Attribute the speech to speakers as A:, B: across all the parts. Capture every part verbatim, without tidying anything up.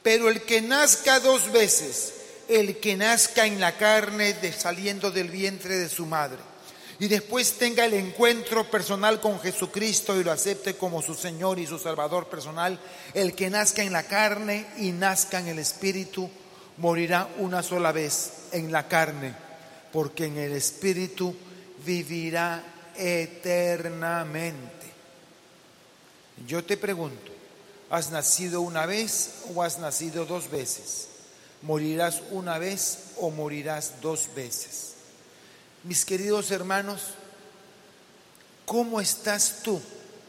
A: Pero el que nazca dos veces, el que nazca en la carne de, saliendo del vientre de su madre, y después tenga el encuentro personal con Jesucristo y lo acepte como su Señor y su Salvador personal, el que nazca en la carne y nazca en el Espíritu, morirá una sola vez en la carne, porque en el Espíritu vivirá eternamente. Yo te pregunto, ¿has nacido una vez o has nacido dos veces? ¿Morirás una vez o morirás dos veces? Mis queridos hermanos, ¿cómo estás tú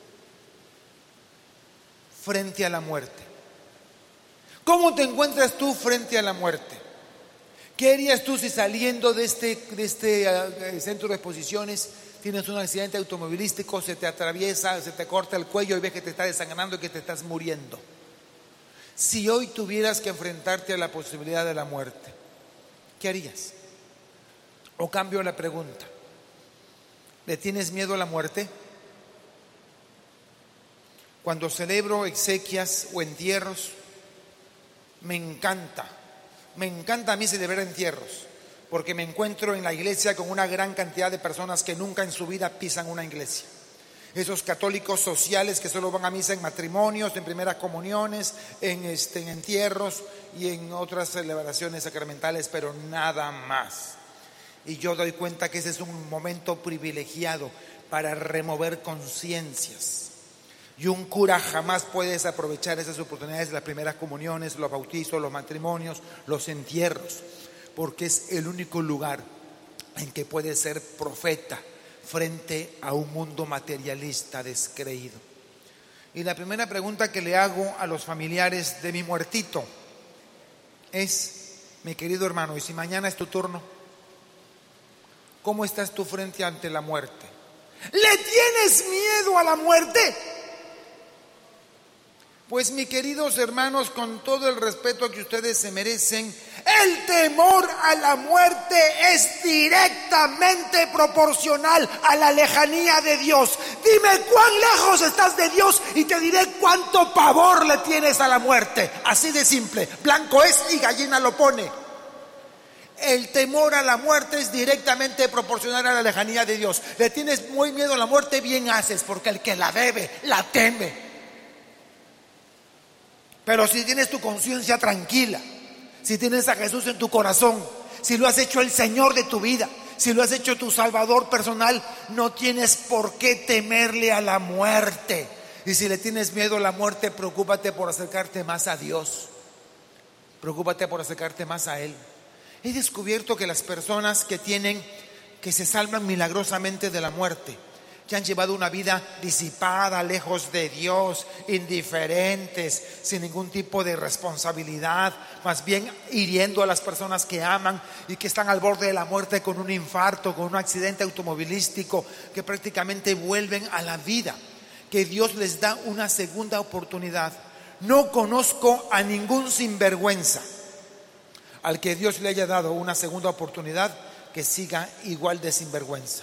A: frente a la muerte? ¿Cómo te encuentras tú frente a la muerte? ¿Qué harías tú si saliendo de este, de este uh, centro de exposiciones tienes un accidente automovilístico, se te atraviesa, se te corta el cuello y ves que te está desangrando y que te estás muriendo? Si hoy tuvieras que enfrentarte a la posibilidad de la muerte, ¿qué harías? O cambio la pregunta, ¿le tienes miedo a la muerte? Cuando celebro exequias o entierros, me encanta, me encanta a mí celebrar entierros, porque me encuentro en la iglesia con una gran cantidad de personas que nunca en su vida pisan una iglesia. Esos católicos sociales que solo van a misa en matrimonios, en primeras comuniones, en, este, en entierros y en otras celebraciones sacramentales, pero nada más. Y yo doy cuenta que ese es un momento privilegiado para remover conciencias. Y un cura jamás puede desaprovechar esas oportunidades de las primeras comuniones, los bautizos, los matrimonios, los entierros, porque es el único lugar en que puede ser profeta frente a un mundo materialista descreído. Y la primera pregunta que le hago a los familiares de mi muertito es, mi querido hermano, ¿y si mañana es tu turno? ¿Cómo estás tú frente ante la muerte? ¿Le tienes miedo a la muerte? Pues mis queridos hermanos, con todo el respeto que ustedes se merecen, el temor a la muerte es directamente proporcional a la lejanía de Dios. Dime cuán lejos estás de Dios y te diré cuánto pavor le tienes a la muerte. Así de simple, blanco es y gallina lo pone. El temor a la muerte es directamente proporcional a la lejanía de Dios. Le tienes muy miedo a la muerte, bien haces, porque el que la debe, la teme. Pero si tienes tu conciencia tranquila, si tienes a Jesús en tu corazón, si lo has hecho el Señor de tu vida, si lo has hecho tu Salvador personal, no tienes por qué temerle a la muerte. Y si le tienes miedo a la muerte, preocúpate por acercarte más a Dios. Preocúpate por acercarte más a Él. He descubierto que las personas que tienen, que se salvan milagrosamente de la muerte, que han llevado una vida disipada, lejos de Dios, indiferentes, sin ningún tipo de responsabilidad, más bien hiriendo a las personas que aman y que están al borde de la muerte con un infarto, con un accidente automovilístico, que prácticamente vuelven a la vida, que Dios les da una segunda oportunidad. No conozco a ningún sinvergüenza al que Dios le haya dado una segunda oportunidad que siga igual de sinvergüenza.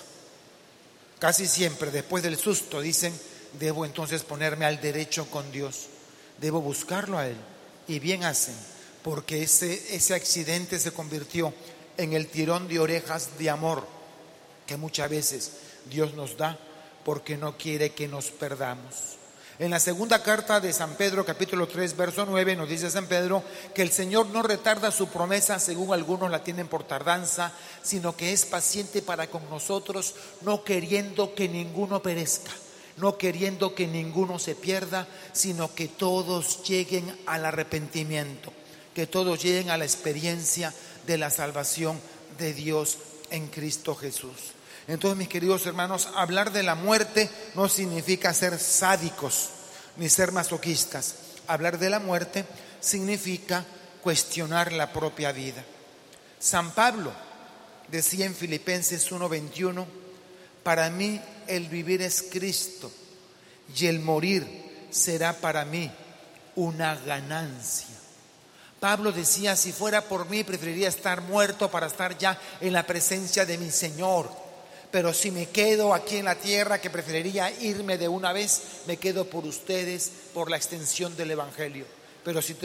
A: Casi siempre después del susto dicen, debo entonces ponerme al derecho con Dios, debo buscarlo a Él. Y bien hacen, porque ese, ese accidente se convirtió en el tirón de orejas de amor que muchas veces Dios nos da porque no quiere que nos perdamos. En la segunda carta de San Pedro, capítulo tres, verso nueve, nos dice San Pedro que el Señor no retarda su promesa, según algunos la tienen por tardanza, sino que es paciente para con nosotros, no queriendo que ninguno perezca, no queriendo que ninguno se pierda, sino que todos lleguen al arrepentimiento, que todos lleguen a la experiencia de la salvación de Dios en Cristo Jesús. Entonces, mis queridos hermanos, hablar de la muerte no significa ser sádicos ni ser masoquistas. Hablar de la muerte significa cuestionar la propia vida. San Pablo decía en Filipenses uno veintiuno, para mí el vivir es Cristo y el morir será para mí una ganancia. Pablo decía, si fuera por mí preferiría estar muerto para estar ya en la presencia de mi Señor. Pero si me quedo aquí en la tierra, que preferiría irme de una vez, me quedo por ustedes, por la extensión del Evangelio. Pero si